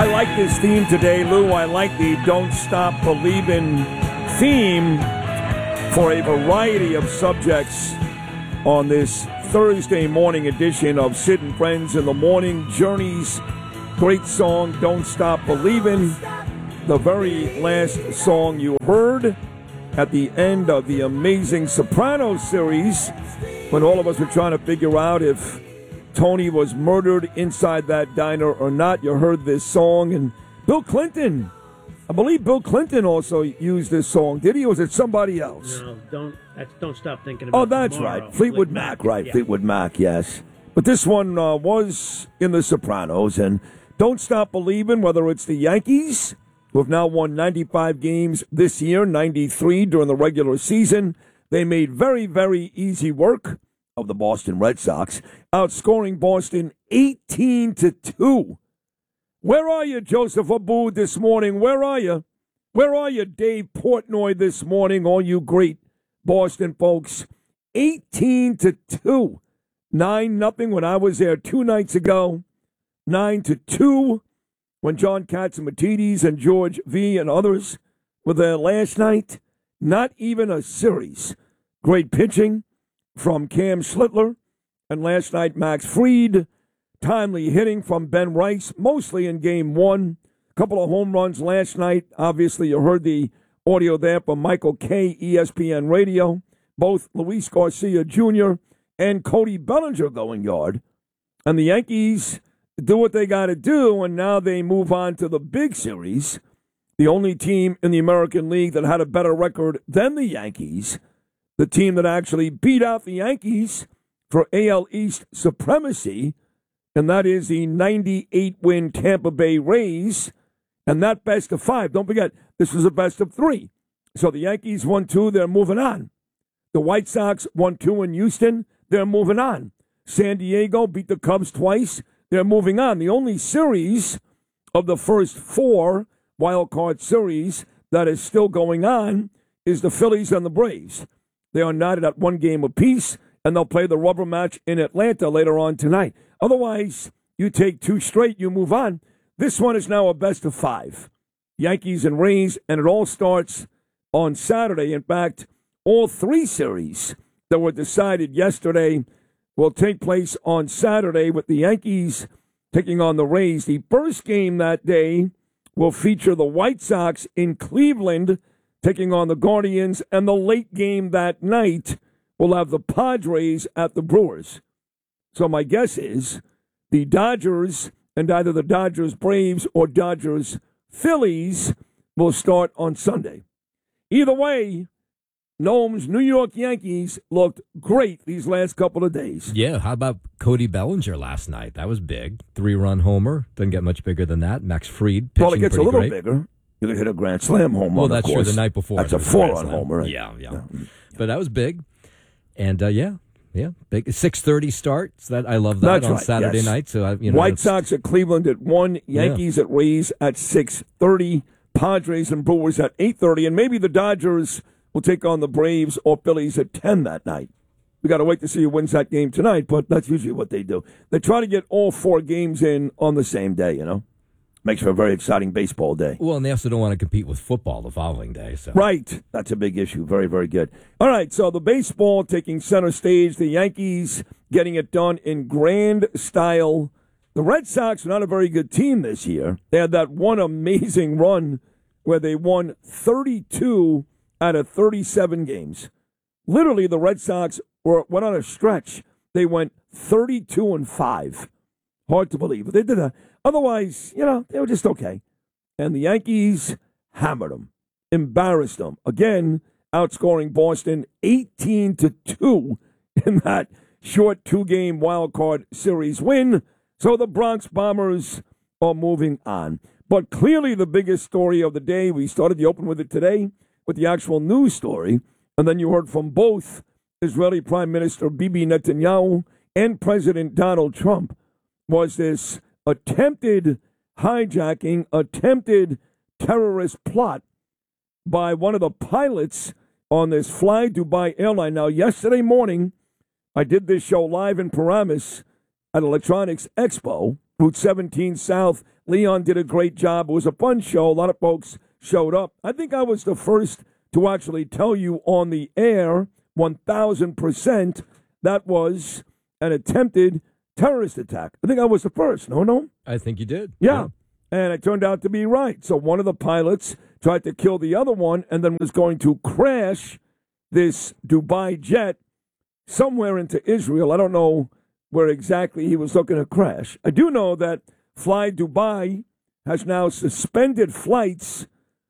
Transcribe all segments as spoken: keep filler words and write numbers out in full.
I like this theme today, Lou. I like the Don't Stop Believin' theme for a variety of subjects on this Thursday morning edition of Sid and Friends in the Morning. Journey's great song, Don't Stop Believin', the very last song you heard at the end of the amazing Sopranos series when all of us were trying to figure out if Tony was murdered inside that diner or not. You heard this song, and Bill Clinton, I believe Bill Clinton also used this song. Did he, or was it somebody else? No, don't that's, don't stop thinking about it. Oh, that's tomorrow. right. Fleetwood Like Mac, Mac, right. yeah. Fleetwood Mac, yes. But this one uh, was in The Sopranos, and Don't Stop Believin', whether it's the Yankees, who have now won ninety-five games this year, ninety-three during the regular season. They made very, very easy work of the Boston Red Sox, outscoring Boston eighteen to two. Where are you, Joseph Abboud, this morning? Where are you? Where are you, Dave Portnoy, this morning? All you great Boston folks. eighteen to two. nine nothing when I was there two nights ago. nine to two when John Catsimatidis and George V. and others were there last night. Not even a series. Great pitching from Cam Schlittler, and last night Max Fried. Timely hitting from Ben Rice, mostly in game one. A couple of home runs last night. Obviously, you heard the audio there from Michael Kay, E S P N Radio. Both Luis Garcia Junior and Cody Bellinger going yard. And the Yankees do what they got to do, and now they move on to the big series. The only team in the American League that had a better record than the Yankees. The team that actually beat out the Yankees for A L East supremacy, and that is the ninety-eight win Tampa Bay Rays, and that best of five. Don't forget, this was a best of three. So the Yankees won two, they're moving on. The White Sox won two in Houston, they're moving on. San Diego beat the Cubs twice, they're moving on. The only series of the first four wild card series that is still going on is the Phillies and the Braves. They are knotted at one game apiece, and they'll play the rubber match in Atlanta later on tonight. Otherwise, you take two straight, you move on. This one is now a best of five. Yankees and Rays, and it all starts on Saturday. In fact, all three series that were decided yesterday will take place on Saturday with the Yankees taking on the Rays. The first game that day will feature the White Sox in Cleveland taking on the Guardians, and the late game that night will have the Padres at the Brewers. So my guess is the Dodgers and either the Dodgers Braves or Dodgers Phillies will start on Sunday. Either way, Noam's New York Yankees looked great these last couple of days. Yeah, how about Cody Bellinger last night? That was big. Three-run homer. Doesn't get much bigger than that. Max Fried pitching Well, it gets a pretty little great. bigger. You could hit a grand slam home Well, run, that's of true. course. The night before. That's a there was four-run grand slam. homer. Right? Yeah, yeah, yeah. But that was big. And, uh, yeah, yeah. Big six thirty start. So that, I love that That's on right, Saturday yes. night. So I, you know, White that's- Sox at Cleveland at one, Yankees Yeah. at Rays at six thirty, Padres and Brewers at eight thirty, and maybe the Dodgers will take on the Braves or Phillies at ten that night. We got to wait to see who wins that game tonight, but that's usually what they do. They try to get all four games in on the same day, you know. Makes for a very exciting baseball day. Well, and they also don't want to compete with football the following day. So Right. That's a big issue. Very, very good. All right, so the baseball taking center stage, the Yankees getting it done in grand style. The Red Sox are not a very good team this year. They had that one amazing run where they won thirty-two out of thirty-seven games. Literally, the Red Sox were went on a stretch. They went thirty-two and five. Hard to believe. But they did that. Otherwise, you know, they were just okay. And the Yankees hammered them, embarrassed them. Again, outscoring Boston eighteen to two in that short two-game wild card series win. So the Bronx Bombers are moving on. But clearly the biggest story of the day, we started the open with it today, with the actual news story, and then you heard from both Israeli Prime Minister Bibi Netanyahu and President Donald Trump, was this attempted hijacking, attempted terrorist plot by one of the pilots on this Fly Dubai airline. Now, yesterday morning, I did this show live in Paramus at Electronics Expo, Route seventeen South. Leon did a great job. It was a fun show. A lot of folks showed up. I think I was the first to actually tell you on the air, one thousand percent, that was an attempted terrorist attack. I think I was the first. No, no? I think you did. Yeah. yeah. And it turned out to be right. So one of the pilots tried to kill the other one and then was going to crash this Dubai jet somewhere into Israel. I don't know where exactly he was looking to crash. I do know that Fly Dubai has now suspended flights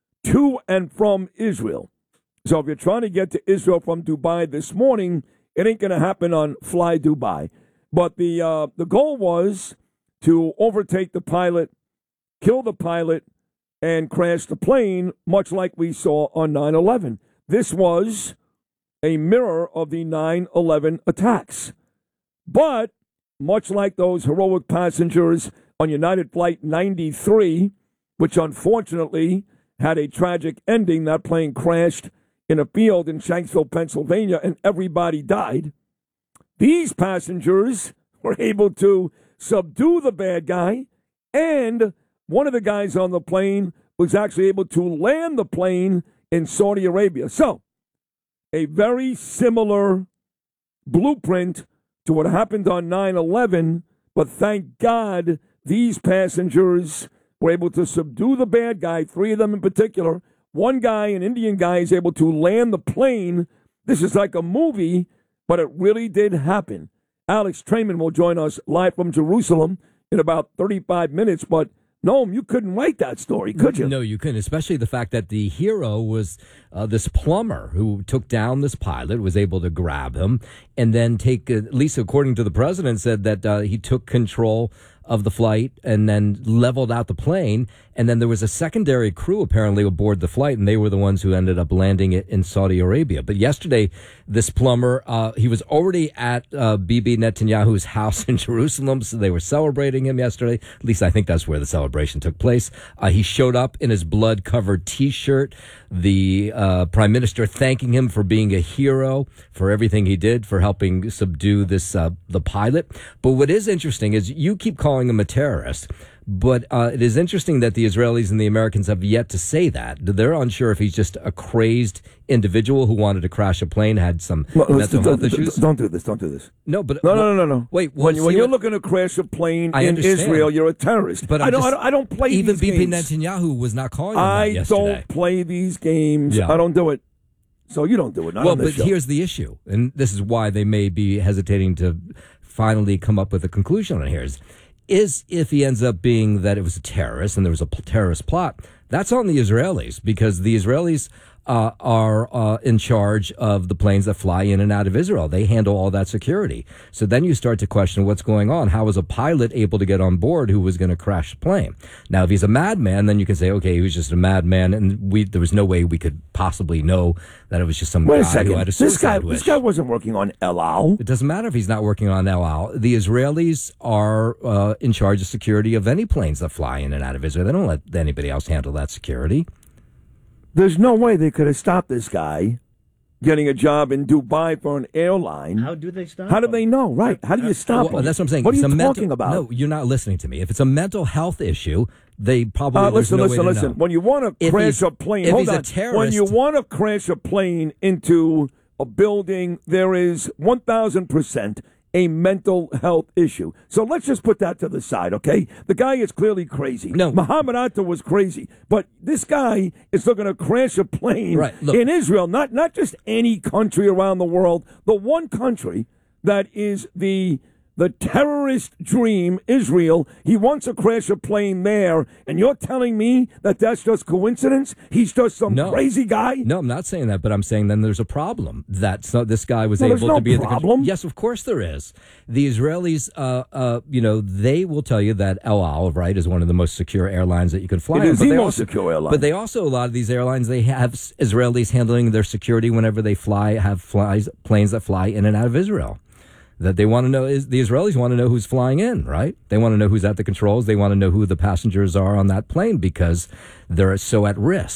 to and from Israel. So if you're trying to get to Israel from Dubai this morning, it ain't going to happen on Fly Dubai. But the uh, the goal was to overtake the pilot, kill the pilot, and crash the plane, much like we saw on nine eleven. This was a mirror of the nine eleven attacks. But much like those heroic passengers on United Flight ninety-three, which unfortunately had a tragic ending, that plane crashed in a field in Shanksville, Pennsylvania, and everybody died. These passengers were able to subdue the bad guy, and one of the guys on the plane was actually able to land the plane in Saudi Arabia. So, a very similar blueprint to what happened on nine eleven, but thank God these passengers were able to subdue the bad guy, three of them in particular. One guy, an Indian guy, is able to land the plane. This is like a movie, but it really did happen. Alex Trayman will join us live from Jerusalem in about thirty-five minutes, but Noam, you couldn't write that story, could you? No, you couldn't, especially the fact that the hero was uh, this plumber who took down this pilot, was able to grab him, and then take, uh, at least according to the president, said that uh, he took control of the flight and then leveled out the plane. And then there was a secondary crew apparently aboard the flight, and they were the ones who ended up landing it in Saudi Arabia. But yesterday, this plumber, uh, he was already at uh, Bibi Netanyahu's house in Jerusalem, so they were celebrating him yesterday. At least I think that's where the celebration took place. Uh, he showed up in his blood-covered T-shirt, the uh, prime minister thanking him for being a hero, for everything he did, for helping subdue this uh, the pilot. But what is interesting is you keep calling him a terrorist. But uh, it is interesting that the Israelis and the Americans have yet to say that. They're unsure if he's just a crazed individual who wanted to crash a plane, had some well, mental health don't, issues. Don't do this. Don't do this. No, but no, no, no, no, no. Wait, well, when, see, when you're what, looking to crash a plane I in understand. Israel, you're a terrorist. But I don't, just, I don't. I don't play even these Bibi games. Netanyahu was not calling him I that yesterday. don't play these games. Yeah. I don't do it. So you don't do it. Not well, on this but show. here's the issue, and this is why they may be hesitating to finally come up with a conclusion on here. Is, is if he ends up being that it was a terrorist and there was a terrorist plot, that's on the Israelis, because the Israelis uh, are uh, in charge of the planes that fly in and out of Israel. They handle all that security. So then you start to question what's going on. How was a pilot able to get on board who was going to crash the plane? Now, if he's a madman, then you can say, okay, he was just a madman, and we there was no way we could possibly know that it was just some Wait a guy second. who had a This suicide guy, wish. this guy wasn't working on El Al. It doesn't matter if he's not working on El Al. The Israelis are uh, in charge of security of any planes that fly in and out of Israel. They don't let anybody else handle that security. There's no way they could have stopped this guy getting a job in Dubai for an airline. How do they stop? How do him? they know? Right. How do you stop Well, him? that's what I'm saying. What are It's you a talking mental, about? No, you're not listening to me. If it's a mental health issue, they probably Uh, there's listen, no listen, way to listen. know. When you want to If crash he's- a plane, if hold he's a on. terrorist- When you want to crash a plane into a building, there is one thousand percent a mental health issue. So let's just put that to the side, okay? The guy is clearly crazy. No. Muhammad Atta was crazy. But this guy is looking to crash a plane Right, look. in Israel, not, not just any country around the world. The one country that is the the terrorist dream, Israel. He wants to crash a plane there, and you're telling me that that's just coincidence? He's just some No. crazy guy? No, I'm not saying that, but I'm saying then there's a problem that so this guy was No, able there's no to be in the problem. country. Yes, of course there is. The Israelis, uh, uh, you know, they will tell you that El Al, right, is one of the most secure airlines that you could fly It on. is but the they most also, secure airline. But they also, a lot of these airlines, they have s- Israelis handling their security whenever they fly, have flies planes that fly in and out of Israel. That they want to know is the Israelis want to know who's flying in, right? They want to know who's at the controls. They want to know who the passengers are on that plane because they're so at risk.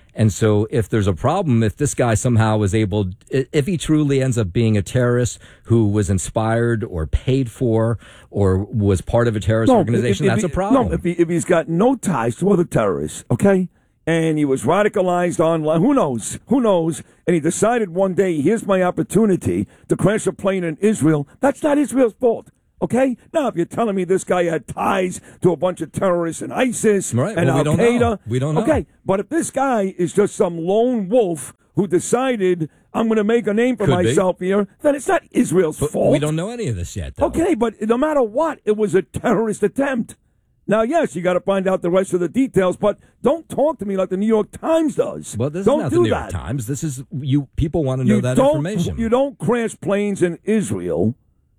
And so if there's a problem, if this guy somehow was able, if he truly ends up being a terrorist who was inspired or paid for or was part of a terrorist no, organization, if, if that's he, a problem. No, if, he, if he's got no ties to other terrorists, okay, and he was radicalized online, who knows, who knows, and he decided one day, here's my opportunity to crash a plane in Israel, that's not Israel's fault. Okay? Now, if you're telling me this guy had ties to a bunch of terrorists and ISIS right. and well, Al we Qaeda. Don't know. We don't know. Okay, but if this guy is just some lone wolf who decided, I'm going to make a name for Could myself be. here, then it's not Israel's but fault. We don't know any of this yet, though. Okay, but no matter what, it was a terrorist attempt. Now, yes, you got to find out the rest of the details, but don't talk to me like the New York Times does. Well, this don't is not do the New that. York Times. This is, you. people want to know You that don't- information. You don't crash planes in Israel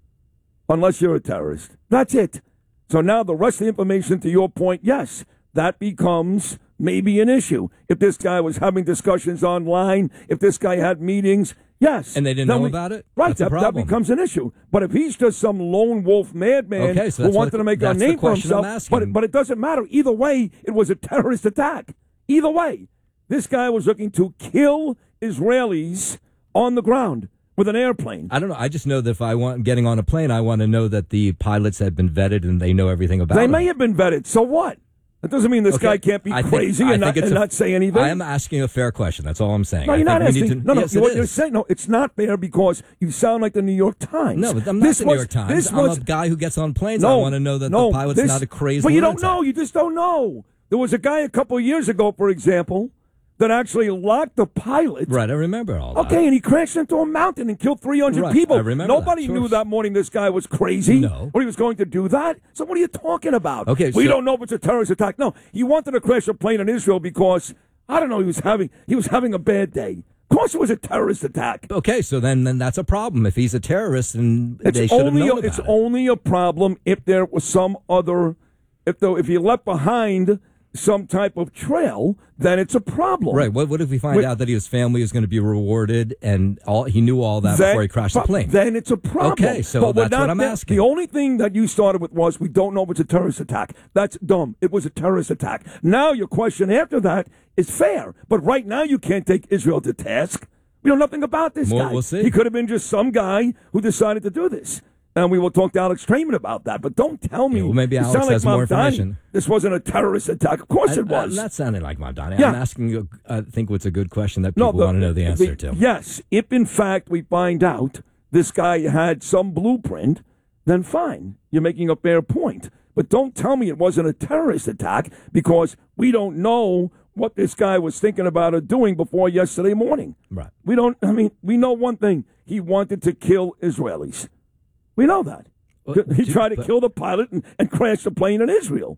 unless you're a terrorist. That's it. So now the rest of the information, to your point, yes, that becomes maybe an issue. If this guy was having discussions online, if this guy had meetings, yes. And they didn't then know we- about it? Right, That's a that, that problem. becomes an issue. But if he's just some lone wolf madman Okay, so who that's wanted what- to make a that's the name for question I'm himself, asking. but, but it doesn't matter. Either way, it was a terrorist attack. Either way, this guy was looking to kill Israelis on the ground with an airplane. I don't know. I just know that if I want getting on a plane, I want to know that the pilots have been vetted and they know everything about They it. may have been vetted. So what? That doesn't mean this Okay, guy can't be I think- crazy I and, not, think it's and a- not say anything. I am asking a fair question. That's all I'm saying. No, I you're think not we need asking. to- no, no. yes, you, it what you're is. saying, no, it's not fair because you sound like the New York Times. No, but I'm not this the was, New York Times. This I'm was, a guy who gets on planes. no, I want to know that no, the pilot's this, not a crazy But you don't lunatic. know. You just don't know. There was a guy a couple of years ago, for example, that actually locked the pilot. Right, I remember all that. Okay, and he crashed into a mountain and killed three hundred Right, people. I remember Nobody that, sure. knew that morning this guy was crazy. No. Or he was going to do that. So what are you talking about? Okay, we so- don't know if it's a terrorist attack. No, he wanted to crash a plane in Israel because, I don't know, he was having he was having a bad day. Of course it was a terrorist attack. Okay, so then, then that's a problem. If he's a terrorist, and It's they should have only known a, about it's it. only a problem if there was some other if the, if he left behind some type of trail, then it's a problem. Right. What, what if we find Wait- out that his family is going to be rewarded and all he knew all that Then- before he crashed the but plane? Then it's a problem. Okay, so But we're that's what not I'm there- asking. The only thing that you started with was we don't know if it's a terrorist attack. That's dumb. It was a terrorist attack. Now your question after that is fair. But right now you can't take Israel to task. We know nothing about this Well, guy. we'll see. He could have been just some guy who decided to do this. And we will talk to Alex Trayman about that. But don't tell me. Yeah, well, maybe you Alex sound like has more Mamdani. information. This wasn't a terrorist attack. Of course I, it was. I'm not sounding like Mamdani. Yeah. I'm asking you, I think what's a good question that people the- want to know the answer to. Yes, if in fact we find out this guy had some blueprint, then fine. You're making a fair point. But don't tell me it wasn't a terrorist attack because we don't know what this guy was thinking about or doing before yesterday morning. Right. We don't, I mean, we know one thing. He wanted to kill Israelis. We know that. Well, he do- tried to but- kill the pilot and, and crash the plane in Israel.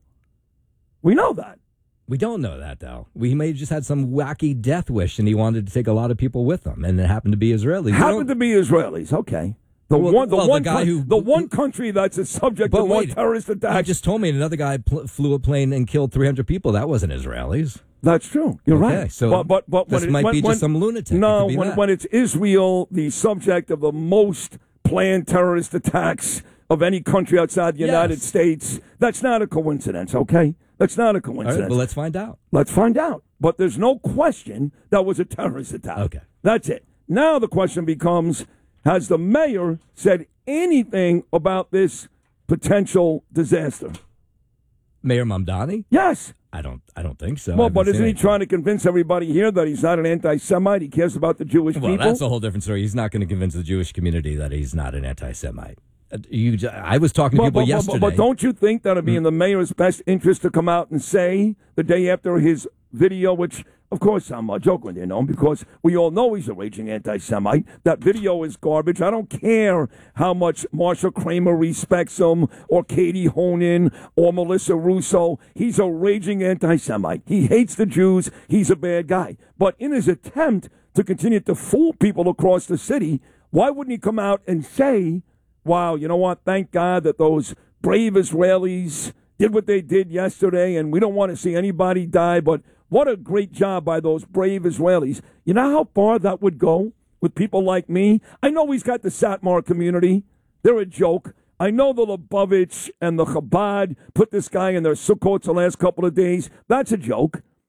We know that. We don't know that, though. We may have just had some wacky death wish, and he wanted to take a lot of people with him, and it happened to be Israelis. We Happened to don't- be Israelis. Okay. The Well, one, the well, the one, guy coun- who- the one country that's a subject But of more wait, terrorist You attacks. just told me another guy pl- flew a plane and killed three hundred people. That wasn't Israelis. That's true. You're Okay, right. so but, but, but this when it- might when- be just when- some lunatic. It No, could be when, that. when it's Israel, the subject of the most planned terrorist attacks of any country outside the Yes. United States, that's not a coincidence, okay? That's not a All coincidence. right, well, let's find out. Let's find out. But there's no question that was a terrorist attack. Okay. That's it. Now the question becomes, has the mayor said anything about this potential disaster? Mayor Mamdani? Yes. I don't. I don't think so. I Well, haven't but seen isn't he anything. trying to convince everybody here that he's not an anti-Semite? He cares about the Jewish Well, people? that's a whole different story. He's not going to convince the Jewish community that he's not an anti-Semite. Uh, You, j- I was talking to But, people but, but, yesterday. but don't you think that it'd be in the mayor's best interest to come out and say the day after his video, which, of course, I'm uh, joking with you, know, because we all know he's a raging anti-Semite. That video is garbage. I don't care how much Marsha Kramer respects him or Katie Honan or Melissa Russo. He's a raging anti-Semite. He hates the Jews. He's a bad guy. But in his attempt to continue to fool people across the city, why wouldn't he come out and say, wow, you know what? Thank God that those brave Israelis did what they did yesterday, and we don't want to see anybody die, but what a great job by those brave Israelis. You know how far that would go with people like me? I know he's got the Satmar community. They're a joke. I know the Lubavitch and the Chabad put this guy in their Sukkots the last couple of days. That's a joke.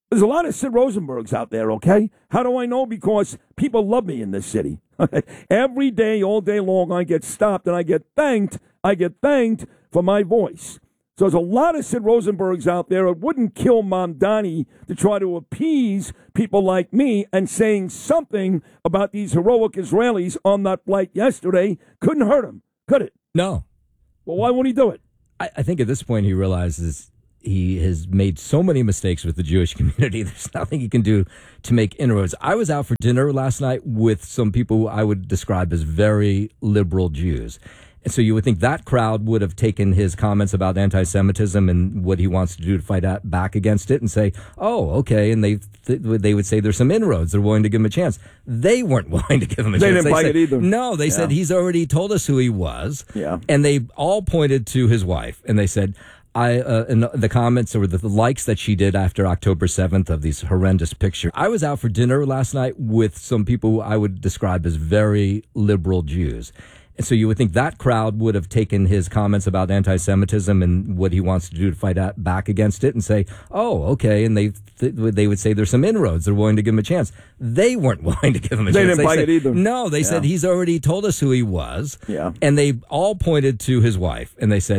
There's a lot of Sid Rosenbergs out there, okay? How do I know? Because people love me in this city. Every day, all day long, I get stopped and I get thanked. I get thanked for my voice. So there's a lot of Sid Rosenbergs out there. It wouldn't kill Mamdani to try to appease people like me, and saying something about these heroic Israelis on that flight yesterday couldn't hurt him, could it? No. Well, why won't he do it? I, I think at this point he realizes he has made so many mistakes with the Jewish community. There's nothing he can do to make inroads. I was out for dinner last night with some people who I would describe as very liberal Jews. And so you would think that crowd would have taken his comments about anti-Semitism and what he wants to do to fight out, back against it and say, oh, okay. And they th- they would say there's some inroads. They're willing to give him a chance. They weren't willing to give him a they chance. Didn't they buy said, it either. No, they yeah. said he's already told us who he was. Yeah. And they all pointed to his wife and they said, I uh, in the comments or the, the likes that she did after October seventh of these horrendous pictures. I was out for dinner last night with some people who I would describe as very liberal Jews. And so you would think that crowd would have taken his comments about anti-Semitism and what he wants to do to fight out, back against it and say, oh, okay. And they th- they would say there's some inroads. They're willing to give him a chance. They weren't willing to give him a they chance. Didn't they didn't buy it either. No, they yeah. said he's already told us who he was. Yeah. And they all pointed to his wife and they said,